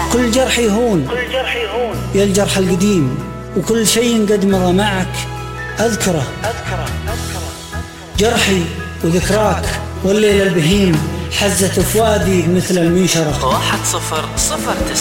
كل جرح يهون يا الجرح القديم، وكل شيء قد مضى معك أذكره. جرحي وذكراك والليل البهيم حزت فؤادي مثل المنشرة. 1009